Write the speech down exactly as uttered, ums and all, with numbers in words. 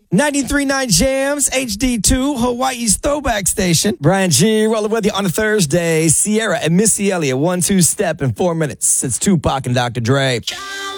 ninety-three point nine Jams, H D two, Hawaii's throwback station. Brian G. rolling with you on a Thursday. Sierra and Missy Elliott, one two step in four minutes. It's Tupac and Doctor Dre.